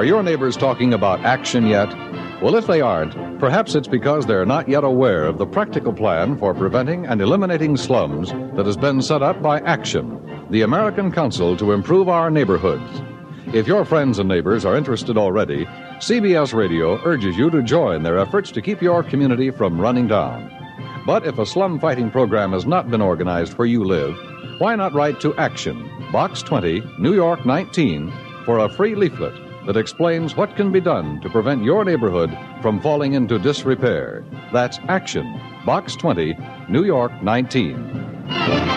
Are your neighbors talking about action yet? Well, if they aren't, perhaps it's because they're not yet aware of the practical plan for preventing and eliminating slums that has been set up by Action, the American Council to Improve Our Neighborhoods. If your friends and neighbors are interested already, CBS Radio urges you to join their efforts to keep your community from running down. But if a slum fighting program has not been organized where you live, why not write to Action, Box 20, New York 19, for a free leaflet that explains what can be done to prevent your neighborhood from falling into disrepair. That's Action, Box 20, New York 19.